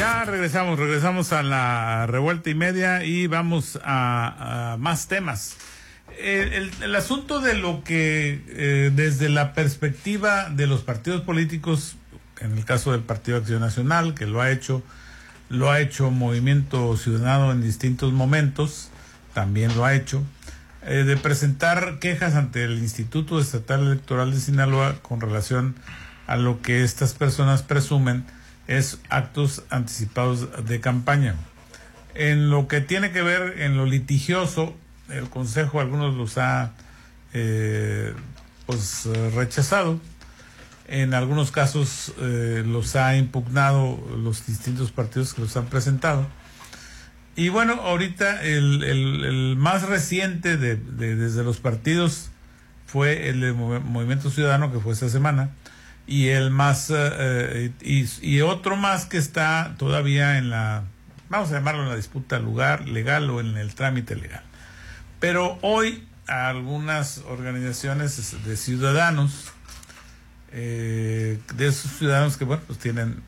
Ya regresamos a la revuelta y media y vamos a más temas. El asunto de lo que desde la perspectiva de los partidos políticos, en el caso del Partido Acción Nacional, que lo ha hecho Movimiento Ciudadano en distintos momentos, también lo ha hecho, de presentar quejas ante el Instituto Estatal Electoral de Sinaloa con relación a lo que estas personas presumen es actos anticipados de campaña. En lo que tiene que ver en lo litigioso, el Consejo algunos los ha rechazado. En algunos casos los ha impugnado los distintos partidos que los han presentado. Y bueno, ahorita el más reciente desde los partidos fue el de Movimiento Ciudadano, que fue esta semana, y el más y otro más que está todavía en la, vamos a llamarlo, en la disputa legal o en el trámite legal. Pero hoy algunas organizaciones de ciudadanos, de esos ciudadanos que bueno, pues tienen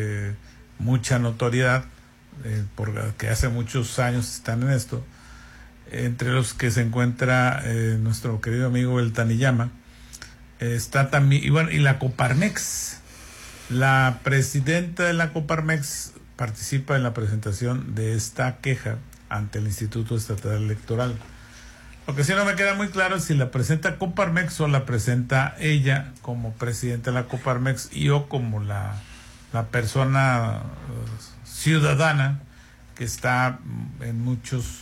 mucha notoriedad, porque hace muchos años están en esto, entre los que se encuentra nuestro querido amigo el Taniyama, está también, y la Coparmex. La presidenta de la Coparmex participa en la presentación de esta queja ante el Instituto Estatal Electoral. Lo que sí no me queda muy claro es si la presenta Coparmex o la presenta ella como presidenta de la Coparmex y yo como la persona ciudadana que está en muchos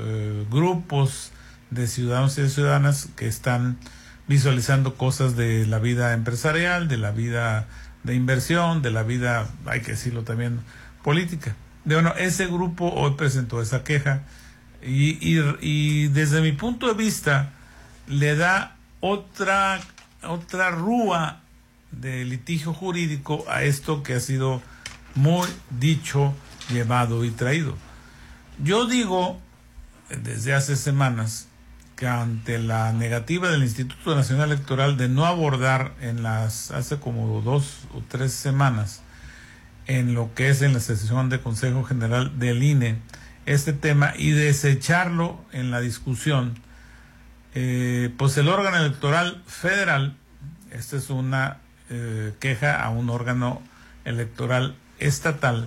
grupos de ciudadanos y de ciudadanas que están visualizando cosas de la vida empresarial, de la vida de inversión, de la vida, hay que decirlo también, política. Bueno, ese grupo hoy presentó esa queja y desde mi punto de vista le da otra rúa de litigio jurídico a esto que ha sido muy dicho, llevado y traído. Yo digo desde hace semanas que ante la negativa del Instituto Nacional Electoral de no abordar hace como 2 o 3 semanas en lo que es en la sesión de Consejo General del INE este tema y desecharlo en la discusión, pues el órgano electoral federal, esta es una queja a un órgano electoral estatal,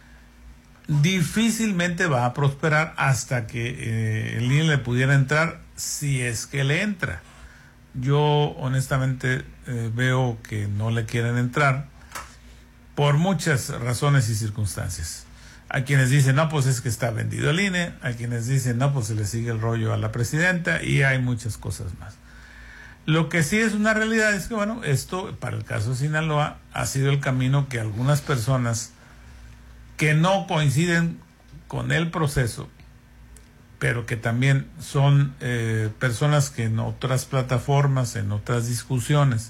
difícilmente va a prosperar hasta que el INE le pudiera entrar, si es que le entra. Yo honestamente veo que no le quieren entrar por muchas razones y circunstancias. Hay quienes dicen, no, pues es que está vendido el INE, hay quienes dicen, no, pues se le sigue el rollo a la presidenta, y hay muchas cosas más. Lo que sí es una realidad es que, bueno, esto, para el caso de Sinaloa, ha sido el camino que algunas personas que no coinciden con el proceso, pero que también son personas que en otras plataformas, en otras discusiones,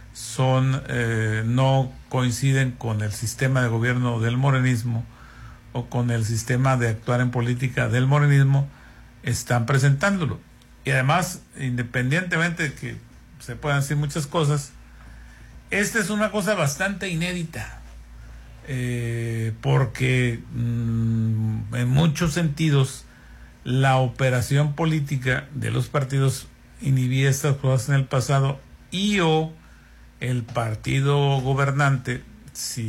no coinciden con el sistema de gobierno del morenismo o con el sistema de actuar en política del morenismo, están presentándolo. Y además, independientemente de que se puedan decir muchas cosas, esta es una cosa bastante inédita, porque en muchos sentidos la operación política de los partidos inhibía estas cosas en el pasado, y o el partido gobernante, si